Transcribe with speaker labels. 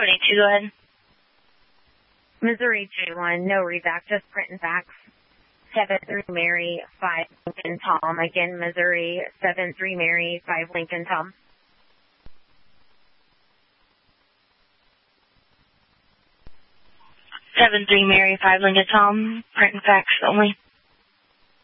Speaker 1: 782, go ahead.
Speaker 2: Missouri J1, no readback, just print and fax. 73 Mary, 5 Lincoln Tom. Again, Missouri, 73 Mary, 5 Lincoln Tom.
Speaker 1: 73 Mary, 5 Lincoln Tom, print and fax only.